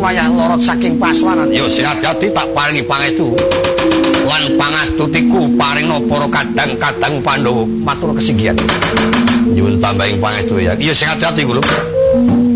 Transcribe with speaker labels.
Speaker 1: wayah lorot saking paswanan. Ya sing ati tak paringi pangestu. Lan pangastutiku paringna para kadang-kadang Pandhawa matur kesinggihan. Nyuwun tambahing pangestu ya. Ya sing ati-ati kula.